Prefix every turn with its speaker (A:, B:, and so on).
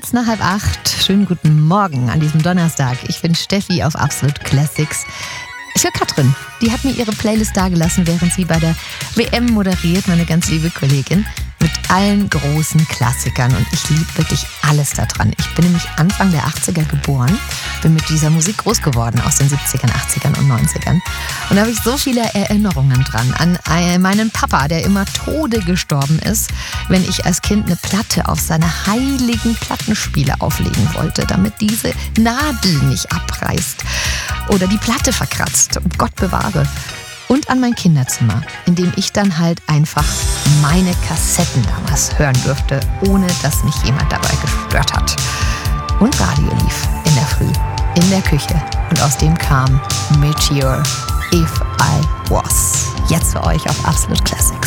A: Kurz nach 7:30. Schönen guten Morgen an diesem Donnerstag. Ich bin Steffi auf Absolut Classics. Für Katrin, die hat mir ihre Playlist dagelassen, während sie bei der WM moderiert, meine ganz liebe Kollegin, mit allen großen Klassikern. Und ich liebe wirklich alles daran. Ich bin nämlich Anfang der 80er geboren, bin mit dieser Musik groß geworden, aus den 70ern, 80ern und 90ern. Und da habe ich so viele Erinnerungen dran an meinen Papa, der immer Tode gestorben ist, wenn ich als Kind eine Platte auf seine heiligen Plattenspiele auflegen wollte, damit diese Nadel nicht abreißt oder die Platte verkratzt. Gott bewahre. Und an mein Kinderzimmer, in dem ich dann halt einfach meine Kassetten damals hören durfte, ohne dass mich jemand dabei gestört hat. Und Radio lief in der Früh, in der Küche. Und aus dem kam Meteor, If I Was. Jetzt für euch auf Absolut Classics.